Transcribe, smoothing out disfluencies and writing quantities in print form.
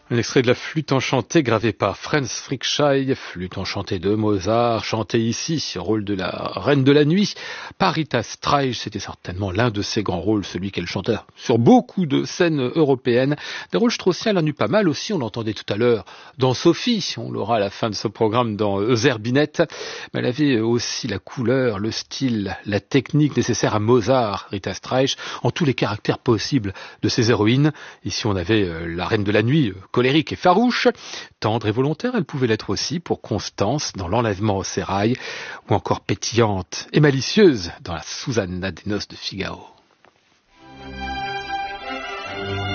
Un extrait de la flûte enchantée gravé par Franz Frickschei, flûte enchantée de Mozart, chantée ici, rôle de la reine de la nuit, par Rita Streich. C'était certainement l'un de ses grands rôles, celui qu'elle chantait sur beaucoup de scènes européennes. Des rôles straussiens, elle en a eu pas mal aussi, on l'entendait tout à l'heure dans Sophie, on l'aura à la fin de ce programme dans Zerbinette. Mais elle avait aussi la couleur, le style, la technique nécessaire à Mozart, Rita Streich, en tous les caractères possibles de ses héroïnes. Ici on avait la reine de la nuit, colérique et farouche, tendre et volontaire, elle pouvait l'être aussi pour Constance dans l'enlèvement au sérail, ou encore pétillante et malicieuse dans la Susanna des noces de Figaro.